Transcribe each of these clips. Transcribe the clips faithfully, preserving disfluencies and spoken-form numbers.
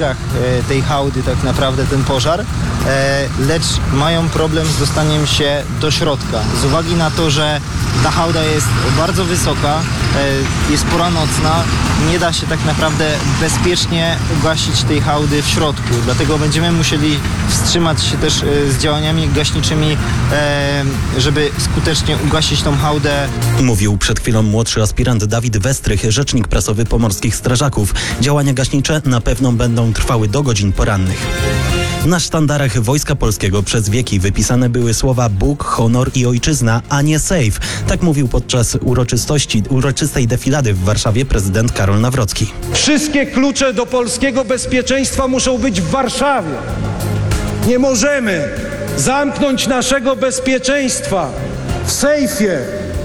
brzegach e, tej hałdy tak naprawdę ten pożar, e, lecz mają problem z dostaniem się do środka. Z uwagi na to, że ta hałda jest bardzo wysoka, e, jest pora nocna, nie da się tak naprawdę bezpiecznie ugasić tej hałdy w środku. Dlatego będziemy musieli wstrzymać się też e, z działaniami gaśniczymi, e, żeby skutecznie ugasić tą hałdę. Mówił przed chwilą młodszy aspirant Dawid Westrych, rzecznik prasowy Pomorskich Strażaków. Działania gaśnicze na pewno będą trwały do godzin porannych. Na sztandarach Wojska Polskiego przez wieki wypisane były słowa Bóg, honor i ojczyzna, a nie sejf. Tak mówił podczas uroczystości, uroczystej defilady w Warszawie prezydent Karol Nawrocki. Wszystkie klucze do polskiego bezpieczeństwa muszą być w Warszawie. Nie możemy zamknąć naszego bezpieczeństwa w sejfie,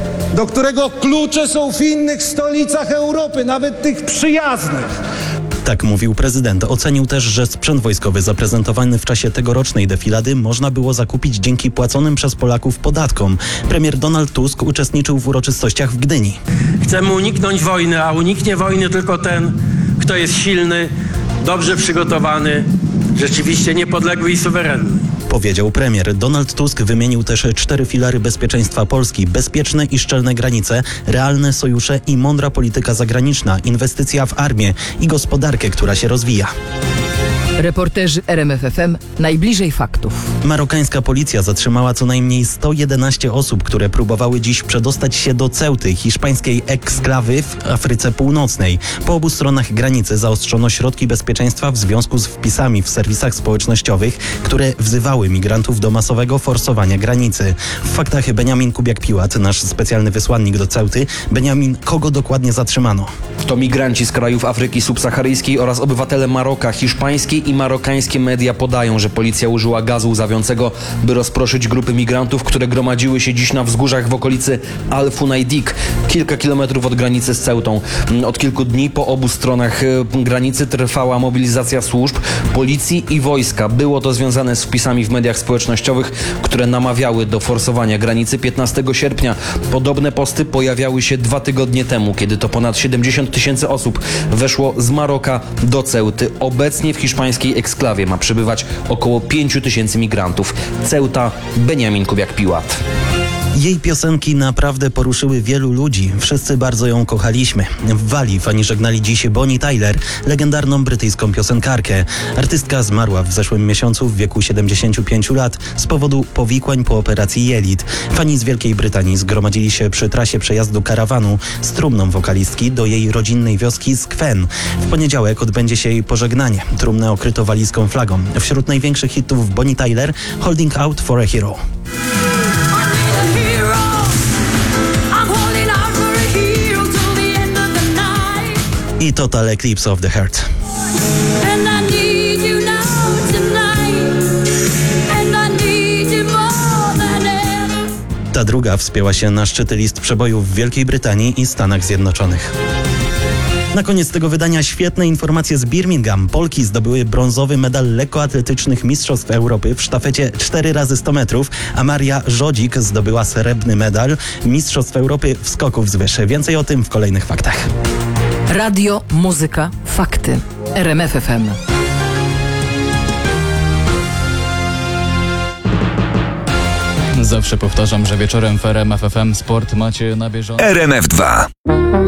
do którego klucze są w innych stolicach Europy, nawet tych przyjaznych. Tak mówił prezydent. Ocenił też, że sprzęt wojskowy zaprezentowany w czasie tegorocznej defilady można było zakupić dzięki płaconym przez Polaków podatkom. Premier Donald Tusk uczestniczył w uroczystościach w Gdyni. Chcemy uniknąć wojny, a uniknie wojny tylko ten, kto jest silny, dobrze przygotowany, rzeczywiście niepodległy i suwerenny. Powiedział premier. Donald Tusk wymienił też cztery filary bezpieczeństwa Polski. Bezpieczne i szczelne granice, realne sojusze i mądra polityka zagraniczna, inwestycja w armię i gospodarkę, która się rozwija. Reporterzy R M F F M najbliżej faktów. Marokańska policja zatrzymała co najmniej sto jedenaście osób, które próbowały dziś przedostać się do Ceuty, hiszpańskiej eksklawy w Afryce Północnej. Po obu stronach granicy zaostrzono środki bezpieczeństwa w związku z wpisami w serwisach społecznościowych, które wzywały migrantów do masowego forsowania granicy. W faktach Beniamin Kubiak-Piłat, nasz specjalny wysłannik do Ceuty. Beniamin, kogo dokładnie zatrzymano? To migranci z krajów Afryki subsaharyjskiej oraz obywatele Maroka. Hiszpańskie i marokańskie media podają, że policja użyła gazu łzawiącego, by rozproszyć grupy migrantów, które gromadziły się dziś na wzgórzach w okolicy Al-Funaydik, kilka kilometrów od granicy z Ceutą. Od kilku dni po obu stronach granicy trwała mobilizacja służb, policji i wojska. Było to związane z wpisami w mediach społecznościowych, które namawiały do forsowania granicy. piętnastego sierpnia podobne posty pojawiały się dwa tygodnie temu, kiedy to ponad siedemdziesiąt tysięcy osób weszło z Maroka do Ceuty. Obecnie w hiszpańskiej eksklawie ma przybywać około pięć tysięcy migrantów. Ceuta, Beniamin Kubiak-Piłat. Jej piosenki naprawdę poruszyły wielu ludzi. Wszyscy bardzo ją kochaliśmy. W Walii fani żegnali dziś Bonnie Tyler, legendarną brytyjską piosenkarkę. Artystka zmarła w zeszłym miesiącu w wieku siedemdziesięciu pięciu lat z powodu powikłań po operacji jelit. Fani z Wielkiej Brytanii zgromadzili się przy trasie przejazdu karawanu z trumną wokalistki do jej rodzinnej wioski Skwen. W poniedziałek odbędzie się jej pożegnanie. Trumnę okryto walijską flagą. Wśród największych hitów Bonnie Tyler Holding Out for a Hero. I Total Eclipse of the Heart. Ta druga wspięła się na szczyty list przebojów w Wielkiej Brytanii i Stanach Zjednoczonych. Na koniec tego wydania świetne informacje z Birmingham. Polki zdobyły brązowy medal lekkoatletycznych Mistrzostw Europy w sztafecie cztery razy sto metrów, a Maria Żodzik zdobyła srebrny medal Mistrzostw Europy w skoku wzwyż. Więcej o tym w kolejnych faktach. Radio, muzyka, fakty. R M F F M. Zawsze powtarzam, że wieczorem w R M F F M Sport macie na bieżąco. R M F dwa.